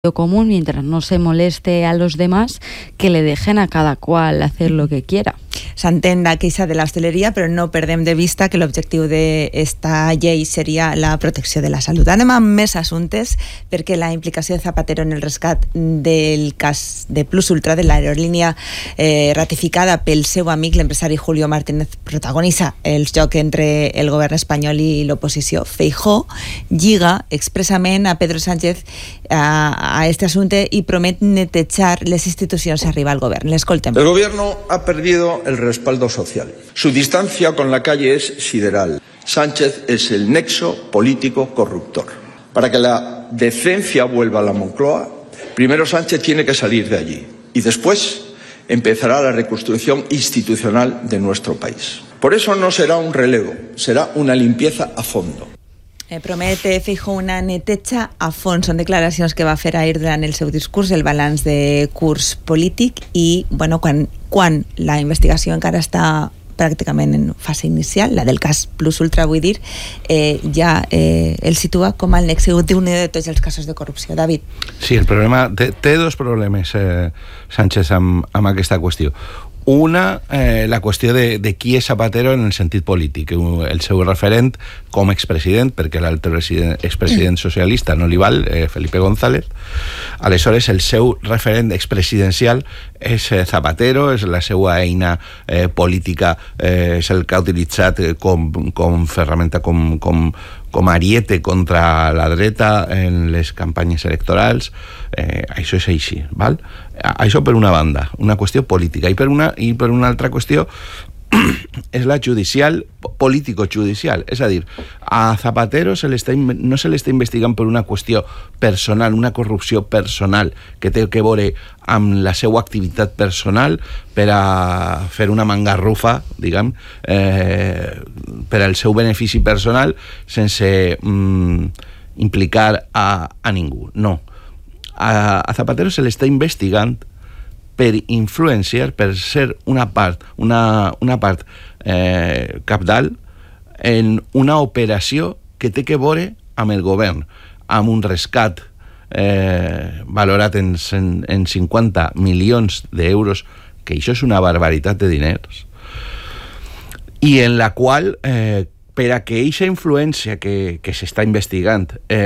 común, mientras no se moleste a los demás, que le dejen a cada cual hacer lo que quiera. S'entén la queixa de l'hostaleria, però no perdem de vista que l'objectiu d'esta llei seria la protecció de la salut. Anem amb més assumptes, perquè la implicació de Zapatero en el rescat del cas de Plus Ultra de l'aerolínia ratificada pel seu amic, l'empresari Julio Martínez, protagonitza el joc entre el govern espanyol i l'oposició. Feijóo lliga expressament a Pedro Sánchez a este asunte y promete netejar las instituciones arriba al gobierno. Le escoltem. El gobierno ha perdido el respaldo social. Su distancia con la calle es sideral. Sánchez es el nexo político corruptor. Para que la decencia vuelva a la Moncloa, primero Sánchez tiene que salir de allí y después empezará la reconstrucción institucional de nuestro país. Por eso no será un relevo, será una limpieza a fondo. Promete Feijóo una neteja a fons. Són declaracions que va fer ahir durant el seu discurs, el balanç de curs polític, i bueno, quan la investigació encara està pràcticament en fase inicial, la del cas Plus Ultra, vull dir, ja el situa com el nexe d'unió de tots els casos de corrupció. David. Sí, el problema té dos problemes, Sánchez, amb aquesta qüestió. Una, la qüestió de qui és Zapatero en el sentit polític. El seu referent com expresident, perquè l'altre expresident socialista no li val, Felipe González. Aleshores, el seu referent expresidencial és Zapatero, és la seva eina política, és el que ha utilitzat com ferramenta, com ariete contra la dreta en les campanyes electorals. Això és així, val? Això per una banda, una qüestió política, i per una altra qüestió és la judicial, político-judicial. És a dir, a Zapatero no se l'està investigant per una qüestió personal, una corrupció personal que té que veure amb la seva activitat personal per a fer una mangarrufa, diguem, per al seu benefici personal, sense implicar a ningú. No. A Zapatero se l'està investigant per influenciar, per ser una part cabdal en una operació que té que veure amb el govern, amb un rescat valorat en 50 milions d'euros, que això és una barbaritat de diners, i en la qual per a que aquesta influència que s'està investigant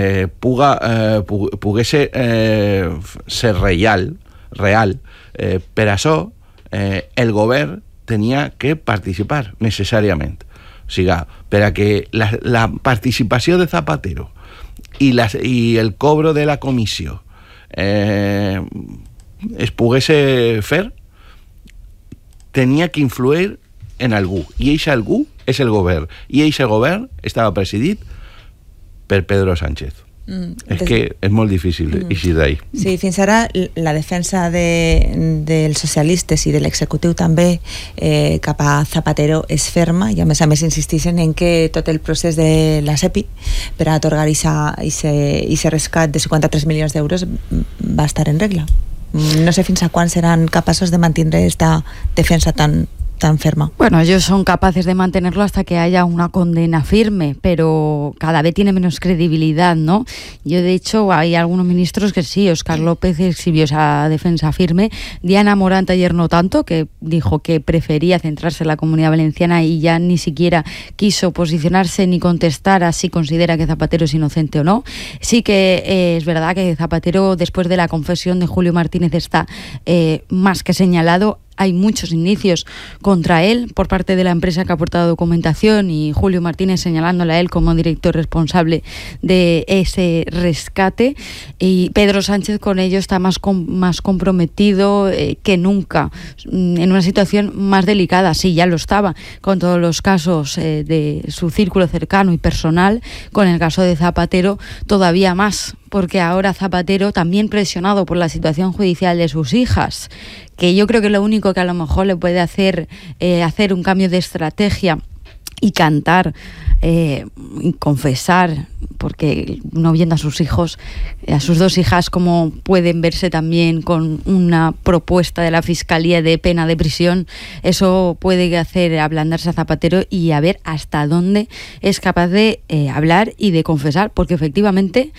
pogués ser real, per això el govern tenia que participar necessàriament. O sigui, per a que la participació de Zapatero i el cobro de la comissió es pogués fer, tenia que influir en algú, i aquest algú és el govern, i aquest govern estava presidit per Pedro Sánchez. És que és molt difícil eixir d'ahí. Sí, fins ara la defensa dels socialistes i de l'executiu també cap a Zapatero és ferma, i a més insisteixen en que tot el procés de la SEPI per a atorgar aquest rescat de 53 milions d'euros va estar en regla. No sé fins a quan seran capaços de mantenir esta defensa tan ferma. Bueno, ellos son capaces de mantenerlo hasta que haya una condena firme, pero cada vez tiene menos credibilidad, ¿no? Yo, de hecho, hay algunos ministros que sí, Óscar López exhibió esa defensa firme, Diana Morant ayer no tanto, que dijo que prefería centrarse en la Comunidad Valenciana y ya ni siquiera quiso posicionarse ni contestar a si considera que Zapatero es inocente o no. Sí que es verdad que Zapatero, después de la confesión de Julio Martínez, está más que señalado. Hay muchos indicios contra él por parte de la empresa que ha aportado documentación, y Julio Martínez señalándole a él como director responsable de ese rescate, y Pedro Sánchez con ello está más comprometido que nunca, en una situación más delicada. Sí, ya lo estaba con todos los casos de su círculo cercano y personal, con el caso de Zapatero todavía más, porque ahora Zapatero, también presionado por la situación judicial de sus hijas, que yo creo que lo único que a lo mejor le puede hacer un cambio de estrategia y cantar y confesar, porque no viendo a sus hijos, a sus dos hijas, como pueden verse también con una propuesta de la Fiscalía de pena de prisión, eso puede hacer ablandarse a Zapatero y a ver hasta dónde es capaz de hablar y de confesar, porque efectivamente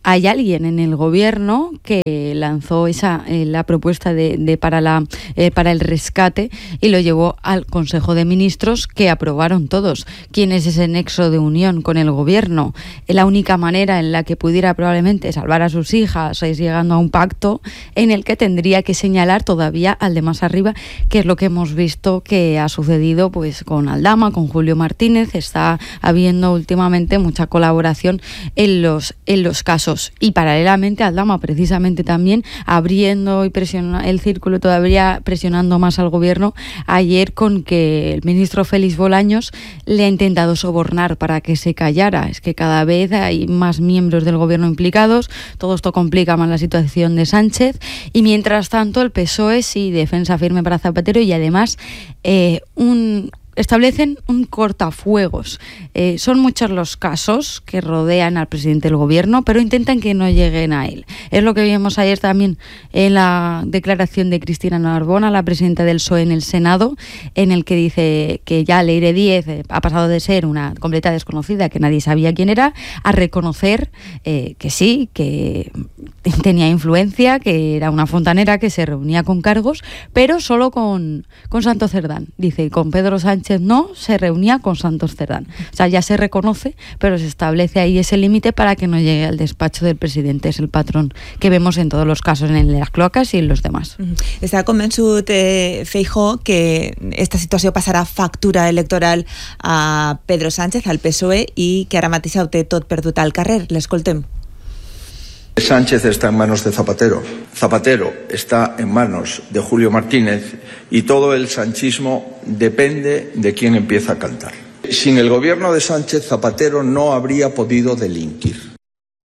hay alguien en el gobierno que lanzó la propuesta para el rescate y lo llevó al Consejo de Ministros, que aprobaron todos. ¿Quién es ese nexo de unión con el gobierno? La única manera en la que pudiera probablemente salvar a sus hijas es llegando a un pacto en el que tendría que señalar todavía al de más arriba, que es lo que hemos visto que ha sucedido pues con Aldama, con Julio Martínez. Está habiendo últimamente mucha colaboración en los casos. Y paralelamente Aldama precisamente también abriendo y presionando el círculo, todavía presionando más al gobierno ayer con que el ministro Félix Bolaños le ha intentado sobornar para que se callara. Es que cada vez hay más miembros del gobierno implicados, todo esto complica más la situación de Sánchez, y mientras tanto el PSOE sí, defensa firme para Zapatero, y además establecen un cortafuegos. Son muchos los casos que rodean al presidente del gobierno, pero intentan que no lleguen a él. Es lo que vimos ayer también en la declaración de Cristina Narbona, la presidenta del PSOE en el Senado, en el que dice que ya Leire Díez ha pasado de ser una completa desconocida, que nadie sabía quién era, a reconocer que sí, que tenía influencia, que era una fontanera, que se reunía con cargos, pero solo con Santos Cerdán. Dice, con Pedro Sánchez no, se reunía con Santos Cerdán. O sea, ya se reconoce, pero se establece ahí ese límite para que no llegue al despacho del presidente. Es el patrón que vemos en todos los casos, en las cloacas y en los demás. Està convençut Feijóo que esta situació passarà factura electoral a Pedro Sánchez, al PSOE, i que ara mateix ho té tot perdut al carrer. L'escoltem. Sánchez está en manos de Zapatero. Zapatero está en manos de Julio Martínez y todo el sanchismo depende de quién empieza a cantar. Sin el gobierno de Sánchez, Zapatero no habría podido delinquir.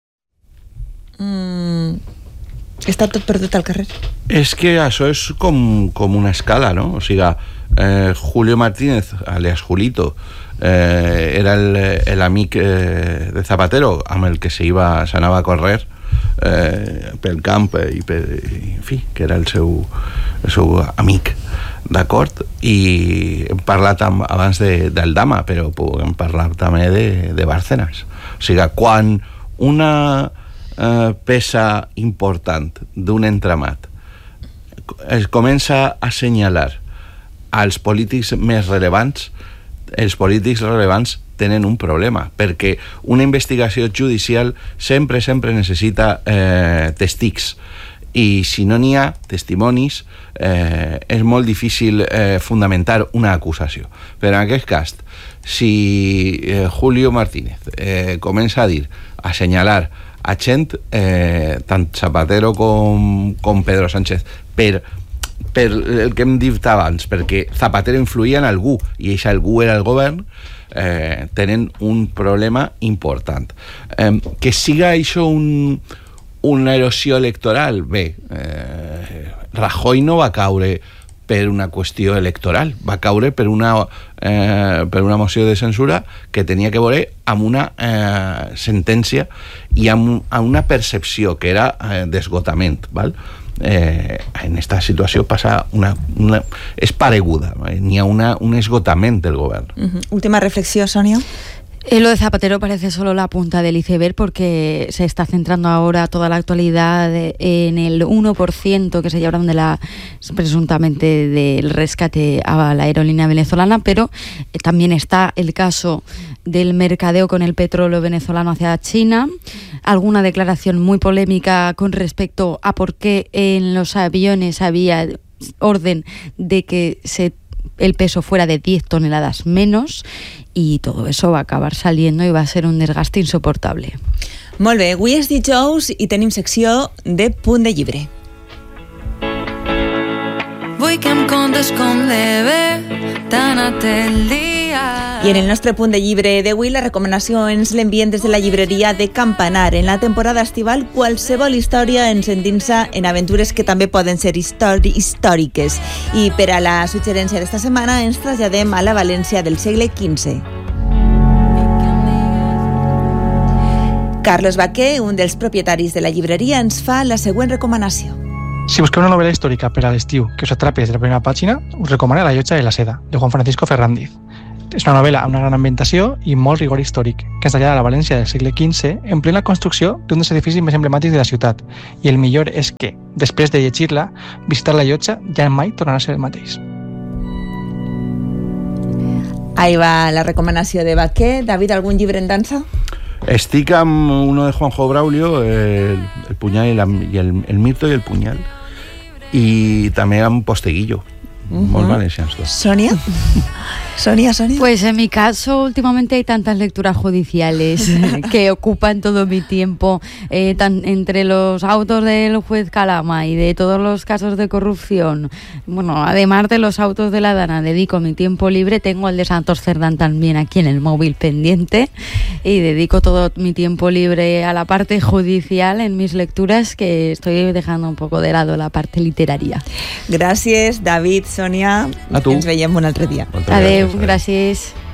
Està tot perdut al carrer? És que això és com una escala, no? O sigui, Julio Martínez, alias Julito, era l'amic de Zapatero, amb el que s'anava a córrer pel camp i en fi, que era el seu amic, d'acord? I hem parlat abans d'Aldama, però hem parlat també de Bárcenas. O sigui, quan una peça important d'un entramat es comença a assenyalar als polítics més rellevants, els polítics rellevants tenen un problema, perquè una investigació judicial sempre necessita testigs, i si no n'hi ha testimonis és molt difícil fundamentar una acusació. Però en aquest cas, si Julio Martínez comença a dir, a assenyalar a gent, tant Zapatero com Pedro Sánchez, per el que hem dit abans, perquè Zapatero influïa en algú i aquest algú era el govern, tenen un problema important. Que siga això una erosió electoral, bé, Rajoy no va caure per una qüestió electoral, va caure per una moció de censura que tenia que veure amb una sentència i amb una percepció que era d'esgotament, val? En esta situació passa és pareguda, n'hi ha un esgotament del govern. Última reflexió, Sònia. Lo de Zapatero parece solo la punta del iceberg, porque se está centrando ahora toda la actualidad en el 1% que se llevaron presuntamente del rescate a la aerolínea venezolana, pero también está el caso del mercadeo con el petróleo venezolano hacia China, alguna declaración muy polémica con respecto a por qué en los aviones había orden de que el peso fuera de 10 toneladas menos, y todo eso va a acabar saliendo i va a ser un desgaste insoportable. Molt bé, avui és dijous i tenim secció de Punt de Llibre. Vull que em contes com de bé t'ha anat el dia. I en el nostre Punt de Llibre d'avui la recomanació ens l'envien des de la llibreria de Campanar. En la temporada estival, qualsevol història ens endinsa en aventures que també poden ser històriques. I per a la suggerència d'esta setmana ens traslladem a la València del segle XV. Carlos Baquer, un dels propietaris de la llibreria, ens fa la següent recomanació. Si busqueu una novel·la històrica per a l'estiu que us atrapi des de la primera pàgina, us recomano La llotja de la seda, de Juan Francisco Ferrandiz. És una novel·la amb una gran ambientació i molt rigor històric, que ens trasllada a la València del segle XV en plena construcció d'un dels edificis més emblemàtics de la ciutat. I el millor és que, després de llegir-la, visitar la llotja ja mai tornarà a ser el mateix. Ahí va la recomanació de Baquer. David, algun llibre en dansa? Estic amb uno de Juanjo Braulio, el puñal y el mirto y el puñal, y també amb Posteguillo. Molt valencians dos. Sonia. Sonia. Pues en mi caso últimamente hay tantas lecturas judiciales que ocupan todo mi tiempo, entre los autos del juez Calama y de todos los casos de corrupción. Bueno, además de los autos de la Dana, dedico mi tiempo libre. Tengo el de Santos Cerdán también aquí en el móvil pendiente y dedico todo mi tiempo libre a la parte judicial en mis lecturas, que estoy dejando un poco de lado la parte literaria. Gràcies, David, Sònia. A tu. Ens veiem un altre dia. Adeu, gràcies.